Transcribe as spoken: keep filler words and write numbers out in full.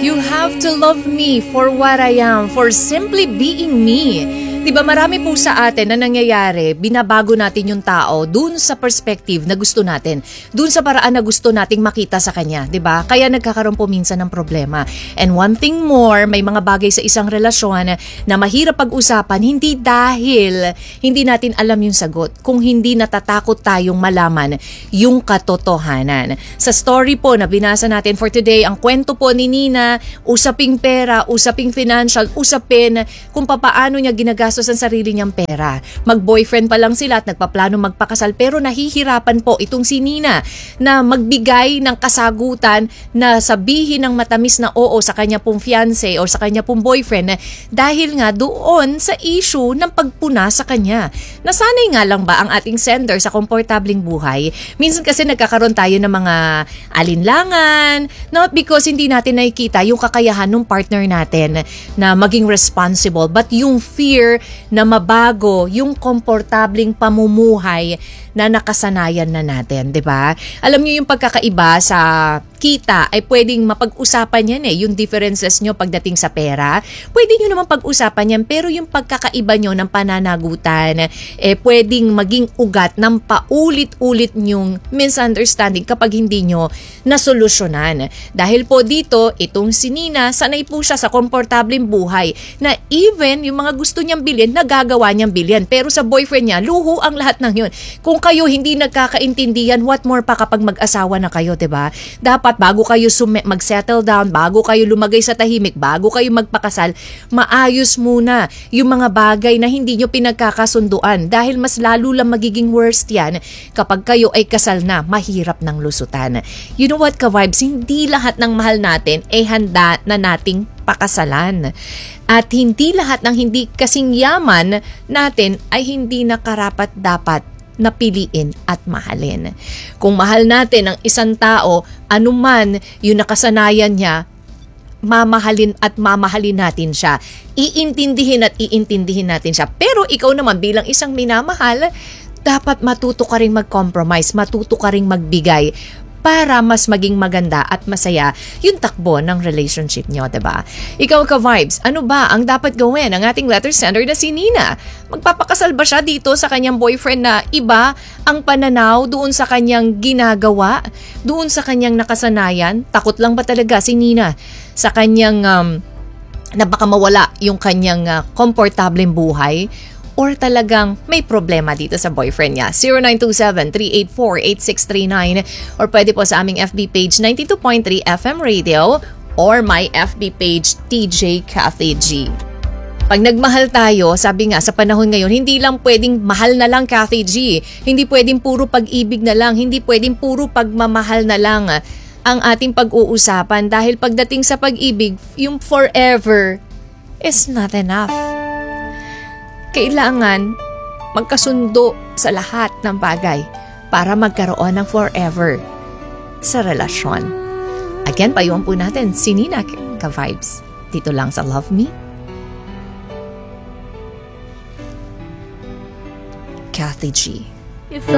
You have to love me for what I am, for simply being me. Diba marami po sa atin na nangyayari, binabago natin yung tao dun sa perspective na gusto natin, dun sa paraan na gusto nating makita sa kanya, diba? Kaya nagkakaroon po minsan ng problema. And one thing more, may mga bagay sa isang relasyon na mahirap pag-usapan, hindi dahil hindi natin alam yung sagot, kung hindi natatakot tayong malaman yung katotohanan. Sa story po na binasa natin for today, ang kwento po ni Nina, usaping pera, usaping financial, usapin kung papaano niya ginagastos ang sarili niyang pera. Mag-boyfriend pa lang sila at nagpaplano magpakasal pero nahihirapan po itong si Nina na magbigay ng kasagutan na sabihin ng matamis na oo sa kanya pong fiancé o sa kanya pong boyfriend dahil nga doon sa issue ng pagpuna sa kanya. Nasanay nga lang ba ang ating sender sa komportabling buhay? Minsan kasi nagkakaroon tayo ng mga alinlangan, not because hindi natin nakikita yung kakayahan ng partner natin na maging responsible, but yung fear na mabago yung komportabling pamumuhay na nakasanayan na natin, 'di ba? Alam niyo yung pagkakaiba sa kita ay pwedeng mapag-usapan yan eh, yung differences nyo pagdating sa pera. Pwede nyo naman pag-usapan yan, pero yung pagkakaiba nyo ng pananagutan, eh pwedeng maging ugat ng paulit-ulit nyong misunderstanding kapag hindi nyo nasolusyonan. Dahil po dito, itong si Nina, sanay po siya sa komportableng buhay na even yung mga gusto niyang bilhin, nagagawa niyang bilhin. Pero sa boyfriend niya, luho ang lahat ng yun. Kung kayo hindi nagkakaintindihan, what more pa kapag mag-asawa na kayo, diba? Dapat bago kayo sum- mag-settle down, bago kayo lumagay sa tahimik, bago kayo magpakasal, maayos muna yung mga bagay na hindi nyo pinagkakasunduan dahil mas lalo lang magiging worst yan kapag kayo ay kasal na, mahirap ng lusutan. You know what, ka-vibes, hindi lahat ng mahal natin ay handa na nating pakasalan. At hindi lahat ng hindi kasing yaman natin ay hindi nakarapat dapat napiliin at mahalin. Kung mahal natin ang isang tao, anuman yung nakasanayan niya, mamahalin at mamahalin natin siya. Iintindihin at iintindihin natin siya. Pero ikaw naman bilang isang minamahal, dapat matuto ka ring mag-compromise, matuto ka ring magbigay para mas maging maganda at masaya yung takbo ng relationship nyo, diba? Ikaw ka-vibes, ano ba ang dapat gawin ng ating letter sender na si Nina? Magpapakasal ba siya dito sa kanyang boyfriend na iba ang pananaw doon sa kanyang ginagawa? Doon sa kanyang nakasanayan? Takot lang ba talaga si Nina sa kanyang um, na baka mawala yung kanyang uh, komportableng buhay? Or talagang may problema dito sa boyfriend niya? zero nine two seven, three eight four, eight six three nine or pwede po sa aming F B page ninety-two point three F M Radio or my F B page T J Cathy G. Pag nagmahal tayo, sabi nga sa panahon ngayon, hindi lang pwedeng mahal na lang, Cathy G. Hindi pwedeng puro pag-ibig na lang, hindi pwedeng puro pagmamahal na lang ang ating pag-uusapan dahil pagdating sa pag-ibig, yung forever is not enough. Kailangan magkasundo sa lahat ng bagay para magkaroon ng forever sa relasyon. Again, payuhan po natin si Nina ka-vibes dito lang sa Love Me, Cathy G.